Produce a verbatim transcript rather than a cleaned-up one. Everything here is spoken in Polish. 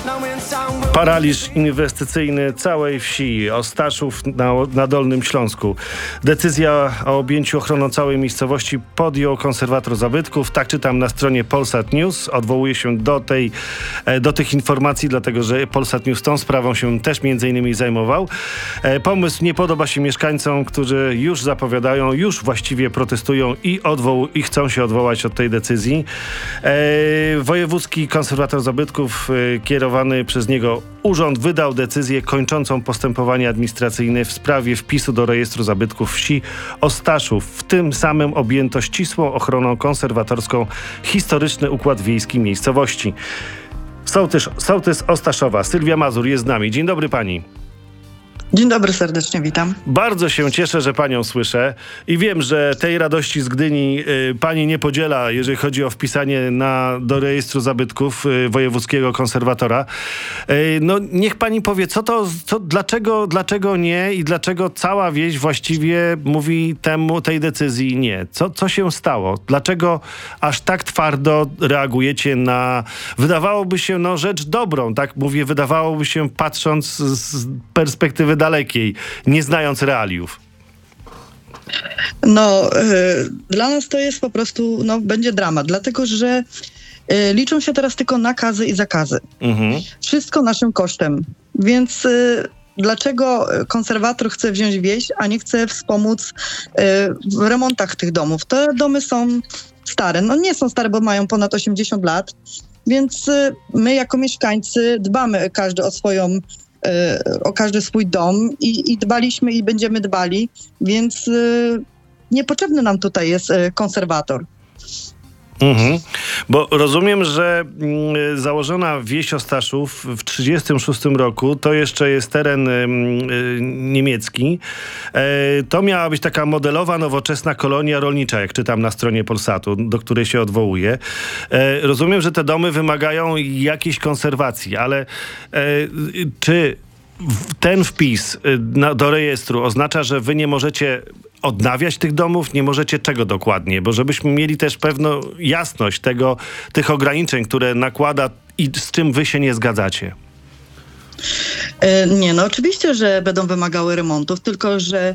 Paraliż inwestycyjny całej wsi Ostaszów na, na Dolnym Śląsku. Decyzja o objęciu ochroną całej miejscowości podjął konserwator zabytków. Tak czytam na stronie Polsat News. Odwołuję się do, tej, do tych informacji, dlatego że Polsat News tą sprawą się też między innymi zajmował. Pomysł nie podoba się mieszkańcom, którzy już zapowiadają, już właściwie protestują i, odwoł- i chcą się odwołać od tej decyzji. Wojewódzki konserwator zabytków, kierowany przez niego urząd, wydał decyzję kończącą postępowanie administracyjne w sprawie wpisu do rejestru zabytków wsi Ostaszów. W tym samym objęto ścisłą ochroną konserwatorską historyczny układ wiejski miejscowości. Sołtys, sołtys Ostaszowa, Sylwia Mazur jest z nami. Dzień dobry pani. Dzień dobry, serdecznie witam. Bardzo się cieszę, że panią słyszę i wiem, że tej radości z Gdyni y, pani nie podziela, jeżeli chodzi o wpisanie na, do rejestru zabytków y, wojewódzkiego konserwatora. Y, no niech pani powie, co to, co, dlaczego, dlaczego nie i dlaczego cała wieś właściwie mówi temu, tej decyzji nie. Co, co się stało? Dlaczego aż tak twardo reagujecie na, wydawałoby się, no rzecz dobrą, tak mówię, wydawałoby się, patrząc z, z perspektywy dalekiej, nie znając realiów? No, y, dla nas to jest po prostu, no, będzie dramat, dlatego że y, liczą się teraz tylko nakazy i zakazy. Mhm. Wszystko naszym kosztem. Więc y, dlaczego konserwator chce wziąć wieś, a nie chce wspomóc y, w remontach tych domów? Te domy są stare. No nie są stare, bo mają ponad osiemdziesiąt lat, więc y, my jako mieszkańcy dbamy każdy o swoją o każdy swój dom i, i dbaliśmy i będziemy dbali, więc y, niepotrzebny nam tutaj jest y, konserwator. Mhm. Bo rozumiem, że y, założona wieś Ostaszów w tysiąc dziewięćset trzydziestym szóstym roku to jeszcze jest teren y, y, niemiecki. Y, to miała być taka modelowa, nowoczesna kolonia rolnicza, jak czytam na stronie Polsatu, do której się odwołuję. Y, rozumiem, że te domy wymagają jakiejś konserwacji, ale y, czy ten wpis y, na, do rejestru oznacza, że wy nie możecie odnawiać tych domów? Nie możecie czego dokładnie? Bo żebyśmy mieli też pewną jasność tego, tych ograniczeń, które nakłada i z czym wy się nie zgadzacie. Nie, no oczywiście, że będą wymagały remontów, tylko że